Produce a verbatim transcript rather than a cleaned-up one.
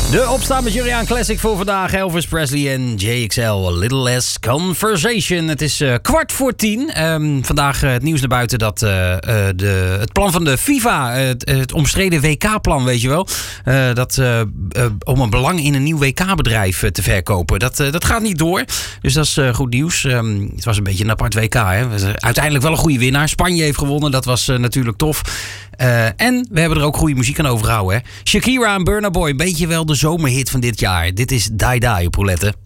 De opstaande Juriaan Classic voor vandaag. Elvis Presley en J X L. A Little Less Conversation. Het is uh, kwart voor tien. Um, vandaag uh, het nieuws naar buiten dat uh, uh, de, het plan van de FIFA, uh, het, het omstreden W K-plan, weet je wel. Uh, dat uh, uh, om een belang in een nieuw W K-bedrijf uh, te verkopen. Dat, uh, dat gaat niet door. Dus dat is uh, goed nieuws. Um, het was een beetje een apart W K. Hè? Uiteindelijk wel een goede winnaar. Spanje heeft gewonnen. Dat was uh, natuurlijk tof. Uh, en we hebben er ook goede muziek aan overgehouden. Hè? Shakira en Burna Boy. Een beetje wel de zomerhit van dit jaar. Dit is Die Die op Roulette.